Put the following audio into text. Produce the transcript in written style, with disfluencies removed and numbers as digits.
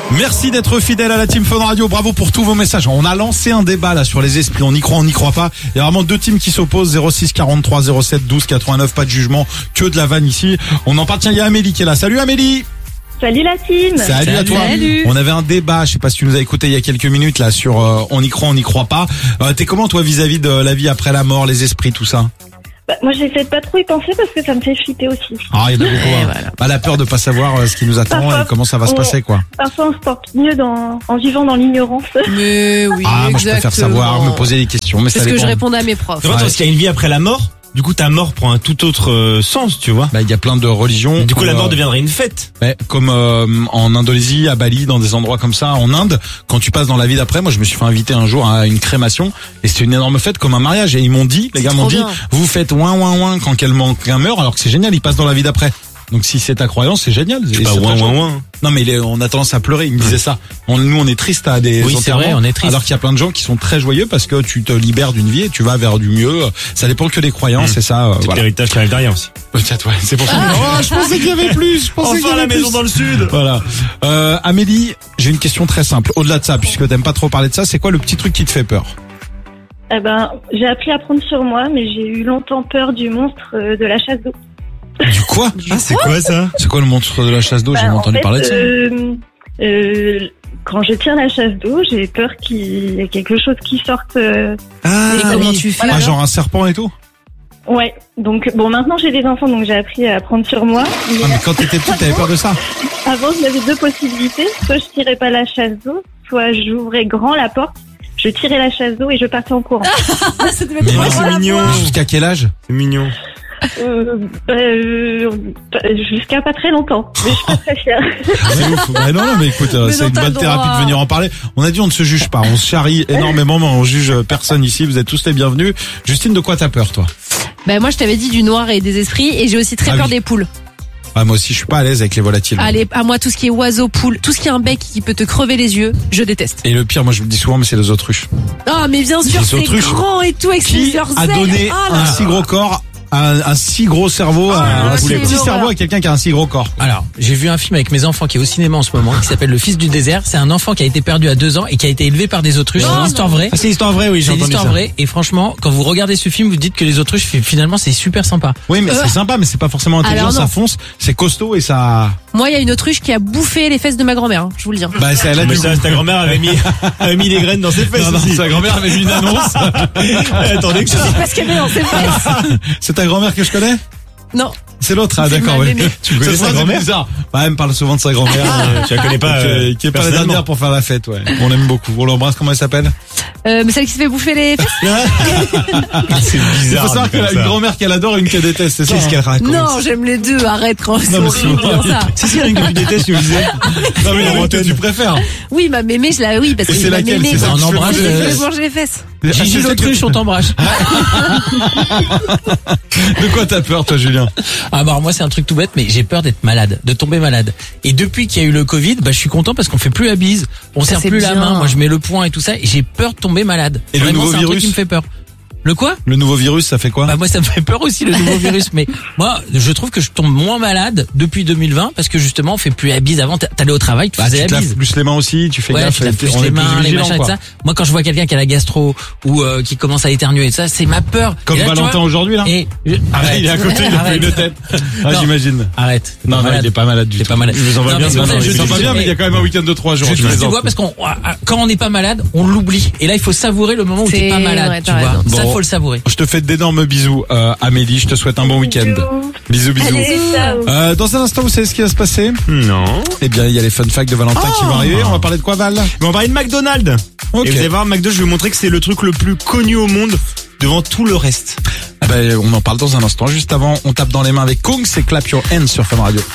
Merci d'être fidèle à la Team Fun Radio. Bravo pour tous vos messages. On a lancé un débat là sur les esprits. On y croit, on n'y croit pas. Il y a vraiment deux teams qui s'opposent. 06 43 07 12 89. Pas de jugement, que de la vanne ici. On en part. Tiens, il y a Amélie qui est là. Salut Amélie. Salut la team. Salut à toi. Salut. On avait un débat. Je sais pas si tu nous as écouté il y a quelques minutes là sur on y croit, on n'y croit pas. T'es comment toi vis-à-vis de la vie après la mort, les esprits, tout ça? Moi j'essaie de pas trop y penser parce que ça me fait flipper aussi. Ah, il y en a beaucoup. Voilà. Bah, la peur de pas savoir ce qui nous attend Parfois, et comment ça va se passer quoi. Parfois on se porte mieux en vivant dans l'ignorance. Mais oui, moi je préfère savoir, me poser des questions. Mais c'est ça ce que dépend. je répondais à mes profs. C'est vrai, parce qu'il y a une vie après la mort. Du coup, ta mort prend un tout autre sens, tu vois. Bah, il y a plein de religions. Du coup, la mort deviendrait une fête. Comme en Indonésie, à Bali, dans des endroits comme ça, en Inde, quand tu passes dans la vie d'après, moi je me suis fait inviter un jour à une crémation et c'était une énorme fête comme un mariage et ils m'ont dit, les gars m'ont dit, vous faites ouin quand quelqu'un meurt alors que c'est génial, il passe dans la vie d'après. Donc si c'est ta croyance, c'est génial. C'est pas ouin. Non mais on a tendance à pleurer, il me disait ça. Nous on est triste à des enterrements, c'est vrai, on est triste. Alors qu'il y a plein de gens qui sont très joyeux parce que tu te libères d'une vie et tu vas vers du mieux. Ça dépend que des croyances et ça. C'est l'héritage qui arrive derrière aussi. Peut-être, ouais. C'est pour ça. Oh, je pensais qu'il y avait plus. Enfin la maison dans le sud. Voilà. Amélie, j'ai une question très simple. Au-delà de ça, puisque t'aimes pas trop parler de ça, c'est quoi le petit truc qui te fait peur? J'ai appris à prendre sur moi, mais j'ai eu longtemps peur du monstre de la chasse d'eau. Du quoi? C'est quoi ça? C'est quoi le monstre de la chasse d'eau? J'ai entendu parler de ça. Quand je tire la chasse d'eau, j'ai peur qu'il y ait quelque chose qui sorte. Et comment tu fais? Ah, genre un serpent et tout? Ouais. Donc bon, maintenant j'ai des enfants, donc j'ai appris à prendre sur moi. Mais quand t'étais petite, t'avais peur de ça? Avant, j'avais deux possibilités. Soit je tirais pas la chasse d'eau, soit j'ouvrais grand la porte, je tirais la chasse d'eau et je partais en courant. Ça devait être Mais c'est mignon. Jusqu'à quel âge? C'est mignon. Jusqu'à pas très longtemps, mais je suis pas très fière. C'est ouf. Non, mais écoute, c'est une bonne thérapie de venir en parler. On a dit on ne se juge pas, on se charrie énormément, mais on juge personne ici. Vous êtes tous les bienvenus. Justine, de quoi t'as peur, toi? Moi je t'avais dit du noir et des esprits et j'ai aussi très peur des poules. Ah, moi aussi, je suis pas à l'aise avec les volatiles. Allez, à moi, tout ce qui est oiseau, poule, tout ce qui est un bec qui peut te crever les yeux, je déteste. Et le pire, moi je le dis souvent, mais c'est les autruches. Ah, mais bien sûr, c'est grand et tout, avec leurs ailes. Qui a donné un si gros corps, un si gros cerveau, un si petit cerveau à quelqu'un qui a un si gros corps? Alors, j'ai vu un film avec mes enfants qui est au cinéma en ce moment, qui s'appelle Le Fils du désert. C'est un enfant qui a été perdu à 2 ans et qui a été élevé par des autruches. C'est une histoire vraie. C'est une histoire vraie, oui, j'ai entendu ça. C'est une histoire vraie. Et franchement, quand vous regardez ce film, vous dites que les autruches, finalement, c'est super sympa. Oui, mais c'est sympa, mais c'est pas forcément intelligent. Ça fonce, c'est costaud et ça... Moi, il y a une autruche qui a bouffé les fesses de ma grand-mère, je vous le dis. Bah, c'est elle ta grand-mère avait mis des graines dans ses fesses. Non, sa grand-mère avait mis une annonce. Attendez que je sais pas ce qu'elle met dans ses fesses. C'est ta grand-mère que je connais? Non. C'est l'autre, d'accord, oui. Tu connais sa grand-mère? Bah, elle me parle souvent de sa grand-mère. Tu la connais pas, qui est pas la dernière pour faire la fête, ouais. On l'aime beaucoup. On l'embrasse, comment elle s'appelle? Mais celle qui se fait bouffer les fesses? C'est bizarre. Il faut savoir qu'elle a une grand-mère qu'elle adore et une qu'elle déteste, c'est ça? Qu'est-ce qu'elle raconte? Non, j'aime les deux, arrête quand c'est horrible, ça. C'est rien que tu détestes, je me disais. Non, mais la que tu préfères. Oui, ma mémé, parce que c'est laquelle? C'est ça, on embrasse. Je vais manger les fesses. Gigi l'autruche, on t'embrasse. De quoi t'as peur, toi, Julien? Ah, bah, moi, c'est un truc tout bête, mais j'ai peur d'être malade, de tomber malade. Et depuis qu'il y a eu le Covid, je suis content parce qu'on fait plus la bise, on serre plus la main, moi je mets le poing et tout ça, et j'ai peur de tomber malade. Et vraiment, le nouveau c'est un virus? Truc qui me fait peur. Le quoi? Le nouveau virus, ça fait quoi? Bah, moi, ça me fait peur aussi, le nouveau virus. Mais moi, je trouve que je tombe moins malade depuis 2020 parce que justement, on fait plus la bise. Avant, t'allais au travail, tu faisais la bise. Tu te laves plus les mains aussi, tu fais gaffe. Tu laves plus les mains, les machins et ça. Moi, quand je vois quelqu'un qui a la gastro ou qui commence à éternuer et ça, c'est ma peur. Comme Valentin aujourd'hui, là. Arrête, il est à côté, il a fait une tête. Ah, j'imagine. Arrête. Non, il est pas malade du tout. T'es pas malade. Je vous en vois bien. Je sens pas bien, mais il y a quand même un week-end de 3 jours. Je te vois parce qu'on, quand on n'est pas malade, on l'oublie. Et là, il faut savourer le moment où t'es pas malade, tu vois. Ça, faut le savourer. Je te fais d'énormes bisous, Amélie. Je te souhaite un bon week-end. Bisous. Dans un instant, vous savez ce qui va se passer? Non. Eh bien, il y a les fun facts de Valentin qui vont arriver. On va parler de quoi, Val? On va parler de McDonald's. Okay. Et vous allez voir, McDonald's, je vais vous montrer que c'est le truc le plus connu au monde devant tout le reste. On en parle dans un instant. Juste avant, on tape dans les mains avec Kong. C'est Clap Your Hands sur Fun Radio.